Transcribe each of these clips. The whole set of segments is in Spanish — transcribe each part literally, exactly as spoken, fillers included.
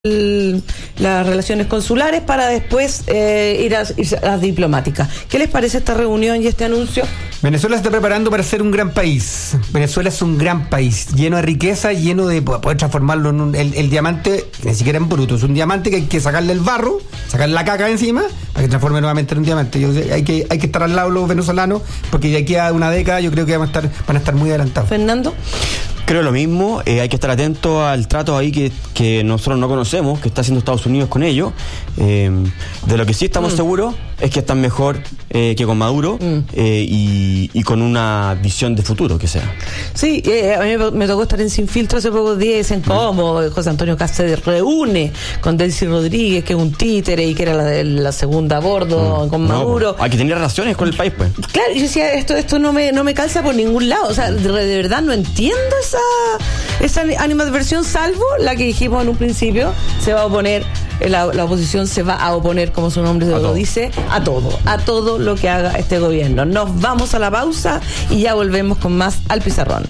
el, las relaciones consulares para después eh, ir, a, ir a las diplomáticas. ¿Qué les parece esta reunión y este anuncio? Venezuela se está preparando para ser un gran país. Venezuela es un gran país, lleno de riqueza, lleno de poder transformarlo en un, el, el diamante, ni siquiera en bruto, es un diamante que hay que sacarle el barro, sacarle la caca encima, para que transforme nuevamente en un diamante. Yo, hay, que, hay que estar al lado de los venezolanos, porque de aquí a una década yo creo que van a estar, van a estar muy adelantados. Fernando. Creo lo mismo, eh, hay que estar atento al trato ahí que, que nosotros no conocemos, que está haciendo Estados Unidos con ellos. Eh, de lo que sí estamos mm. seguros es que están mejor eh, que con Maduro mm. eh, y, y con una visión de futuro que sea. Sí, eh, a mí me, me tocó estar en Sin Filtro hace pocos días en cómo mm. José Antonio Kast se reúne con Delcy Rodríguez, que es un títere y que era la, de, la segunda a bordo mm. con Maduro. No, pues, hay que tener relaciones con el país, pues. Claro, yo decía, esto, esto no me, no me calza por ningún lado, o sea, de, de verdad no entiendo esa esa animadversión, salvo la que dijimos en un principio, se va a oponer, la, la oposición se va a oponer, como su nombre lo dice, a todo, a todo lo que haga este gobierno. Nos vamos a la pausa y ya volvemos con más Al Pizarrón.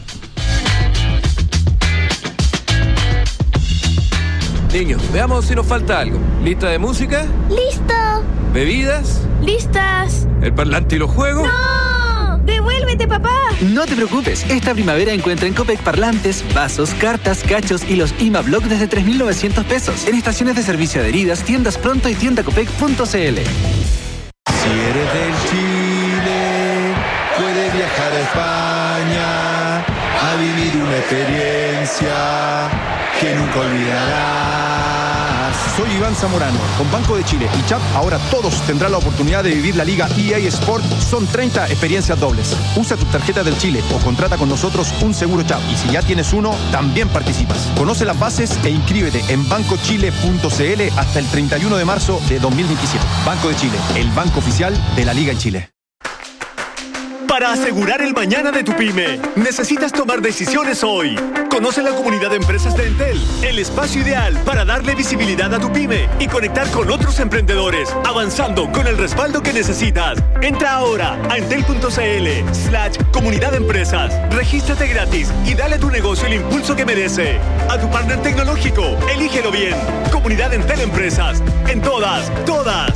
Niños, veamos si nos falta algo. ¿Lista de música? ¡Listo! ¿Bebidas? ¡Listas! ¿El parlante y los juegos? ¡No! ¡Devuélvete, papá! No te preocupes, esta primavera encuentra en Copec parlantes, vasos, cartas, cachos y los I M A Block desde tres mil novecientos pesos. En estaciones de servicio adheridas, tiendas Pronto y tienda copec punto c l. Si eres del Chile, puedes viajar a España a vivir una experiencia que nunca olvidarás. Soy Iván Zamorano. Con Banco de Chile y Chap, ahora todos tendrán la oportunidad de vivir la Liga E A Sport. Son treinta experiencias dobles. Usa tu tarjeta del Chile o contrata con nosotros un seguro Chap. Y si ya tienes uno, también participas. Conoce las bases e inscríbete en banco chile punto c l hasta el treinta y uno de marzo de dos mil veintisiete. Banco de Chile, el banco oficial de la Liga en Chile. Para asegurar el mañana de tu pyme, necesitas tomar decisiones hoy. Conoce la comunidad de empresas de Entel, el espacio ideal para darle visibilidad a tu pyme y conectar con otros emprendedores, avanzando con el respaldo que necesitas. Entra ahora a entel punto c l slash comunidad de empresas. Regístrate gratis y dale a tu negocio el impulso que merece. A tu partner tecnológico, elígelo bien. Comunidad Entel Empresas. En todas, todas.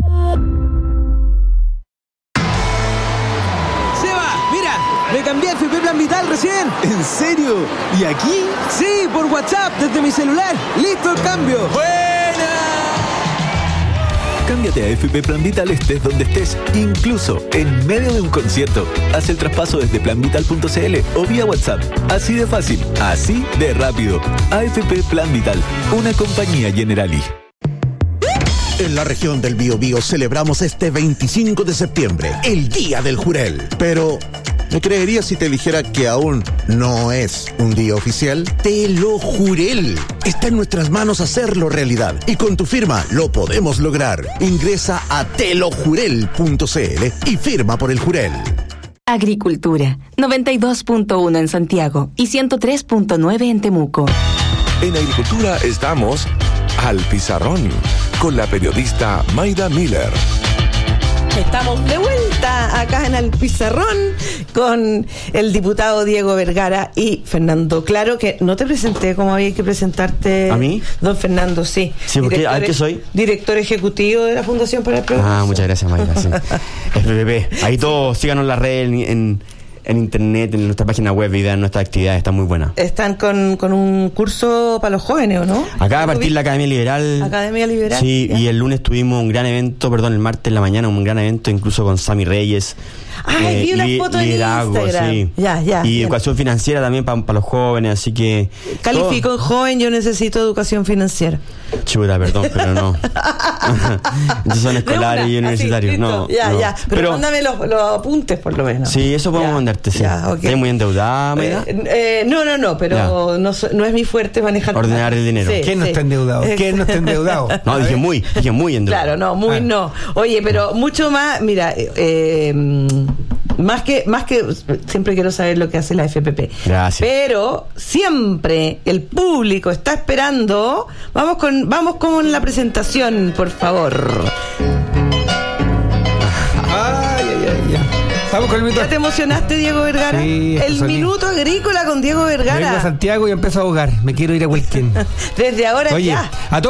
Me cambié a F P Plan Vital recién. ¿En serio? ¿Y aquí? Sí, por WhatsApp, desde mi celular. ¡Listo el cambio! ¡Buena! Cámbiate a F P Plan Vital estés donde estés, incluso en medio de un concierto. Haz el traspaso desde plan vital punto c l o vía WhatsApp. Así de fácil, así de rápido. A F P Plan Vital, una compañía Generali. En la región del Biobío celebramos este veinticinco de septiembre, el Día del Jurel. Pero, ¿me creerías si te dijera que aún no es un día oficial? Te lo jurel. Está en nuestras manos hacerlo realidad. Y con tu firma lo podemos lograr. Ingresa a te lo jurel punto c l y firma por el Jurel. Agricultura, noventa y dos punto uno en Santiago y ciento tres punto nueve en Temuco. En Agricultura estamos Al Pizarrón, con la periodista Mayda Miller. Estamos de vuelta acá en El Pizarrón con el diputado Diego Vergara y Fernando Claro, que no te presenté como había que presentarte. ¿A mí? Don Fernando, sí. Sí, porque ¿a qué soy? Director ejecutivo de la Fundación para el Progreso. Ah, muchas gracias, Mayra. Sí. F P P. Ahí todos síganos en la red, en, en, en internet, en nuestra página web y vean nuestras actividades, están muy buenas. Están con, con un curso para los jóvenes, ¿o no? Acaba de partir la Academia Liberal. Academia Liberal. Sí, ya. Y el lunes tuvimos un gran evento, perdón, el martes en la mañana, un gran evento incluso con Sammy Reyes. Ay, eh, vi una li- foto en liderazgo, Instagram. Sí. Ya, ya. Y bien. educación financiera también para pa los jóvenes, así que... Califico todo... en joven, yo necesito educación financiera. Chuta, perdón, pero no. Entonces son escolares y universitarios. Así, no, ya, no. ya. Pero, pero mándame los, los apuntes, por lo menos. Sí, eso podemos ya, mandarte, sí. Ya, okay. ¿Estás muy endeudada, Mayra? Eh, eh, no, no, no, pero no, no es mi fuerte manejar... Ordenar el dinero. Sí, ¿Quién no sí. está endeudado? ¿Quién no está endeudado? No, dije muy, dije muy endeudado. Claro, no, muy ah. no. Oye, pero mucho más, mira, eh, eh, más que, más que, siempre quiero saber lo que hace la F P P. Gracias. Pero siempre el público está esperando. Vamos con, vamos con la presentación, por favor. Ay, ay, ay, ay. Vamos con el minuto. ¿Ya te emocionaste, Diego Vergara? Sí, el sonido. minuto agrícola con Diego Vengo a Vergara. Santiago y empiezo a ahogar. Me quiero ir a Huelquén. Desde ahora Oye, ya. a todos